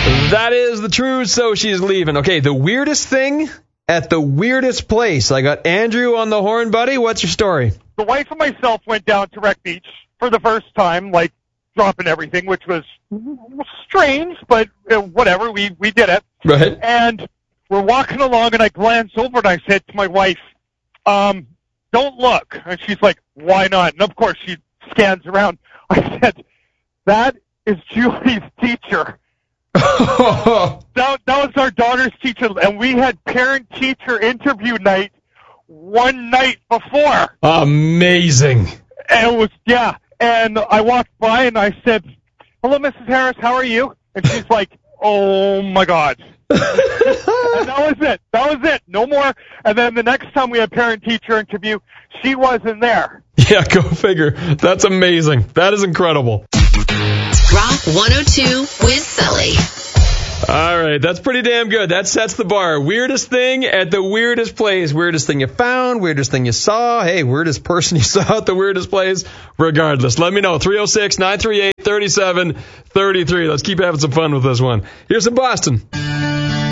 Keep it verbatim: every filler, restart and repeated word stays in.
That is the truth, so she's leaving. Okay, the weirdest thing at the weirdest place. I got Andrew on the horn, buddy. What's your story? The wife and myself went down to Wreck Beach for the first time, like dropping everything, which was strange, but uh, whatever, we, we did it. Right. And we're walking along, and I glanced over, and I said to my wife, um, don't look. And she's like, why not? And, of course, she scans around. I said, that is Julie's teacher. that, that was our daughter's teacher, and we had parent-teacher interview night one night before. Amazing. And it was, yeah. And I walked by, and I said, hello, Missus Harris, how are you? And she's like, oh, my God. And that was it. That was it. No more. And then the next time we had parent-teacher interview, she wasn't there. Yeah, go figure. That's amazing. That is incredible. Rock one oh two with Sully. All right, that's pretty damn good. That sets the bar. Weirdest thing at the weirdest place. Weirdest thing you found, weirdest thing you saw. Hey, weirdest person you saw at the weirdest place. Regardless, let me know. three oh six, nine three eight, three seven three three. Let's keep having some fun with this one. Here's some Boston.